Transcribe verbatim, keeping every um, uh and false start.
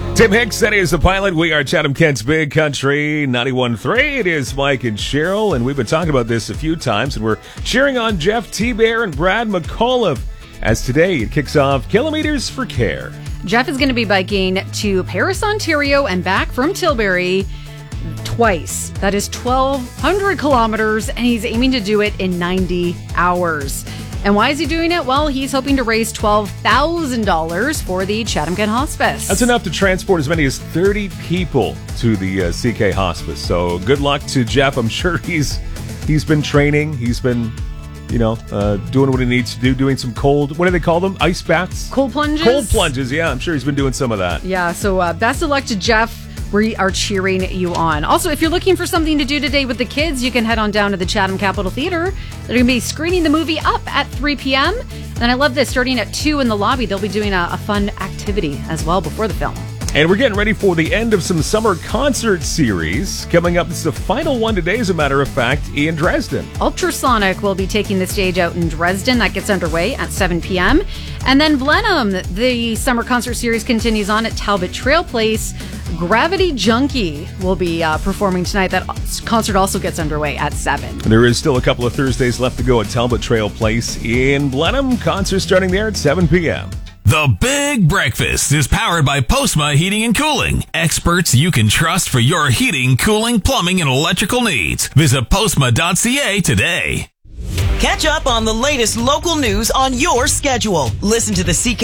Tim Hicks, that is the pilot. We are Chatham Kent's Big Country ninety-one point three. It is Mike and Cheryl, and we've been talking about this a few times, and we're cheering on Jeff T-Bear and Brad McAuliffe as today it kicks off Kilometers for Care. Jeff is going to be biking to Paris, Ontario, and back from Tilbury twice. That is twelve hundred kilometers, and he's aiming to do it in ninety hours. And why is he doing it? Well, he's hoping to raise twelve thousand dollars for the Chatham Kent Hospice. That's enough to transport as many as thirty people to the uh, C K Hospice. So good luck to Jeff. I'm sure he's he's been training. He's been, you know, uh, doing what he needs to do, doing some cold, what do they call them? Ice baths? Cold plunges? Cold plunges, yeah. I'm sure he's been doing some of that. Yeah, so uh, best of luck to Jeff. We are cheering you on. Also, if you're looking for something to do today with the kids, you can head on down to the Chatham Capitol Theatre. They're going to be screening the movie Up at three p.m. And I love this. Starting at two in the lobby, they'll be doing a, a fun activity as well before the film. And we're getting ready for the end of some summer concert series. Coming up, it's the final one today, as a matter of fact, in Dresden. Ultrasonic will be taking the stage out in Dresden. That gets underway at seven p.m. And then Blenheim, the summer concert series continues on at Talbot Trail Place. Gravity Junkie will be uh, performing tonight. That concert also gets underway at seven. There is still a couple of Thursdays left to go at Talbot Trail Place in Blenheim. Concert starting there at seven p.m. The Big Breakfast is powered by Postma Heating and Cooling. Experts you can trust for your heating, cooling, plumbing, and electrical needs. Visit postma dot c a today. Catch up on the latest local news on your schedule. Listen to the C K